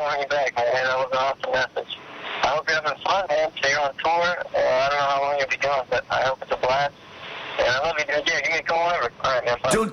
calling you back, man. That was an awesome message. I hope you're having fun, man. So you're on tour. I don't know how long you'll be going, but I hope it's a blast. And I love you, dude.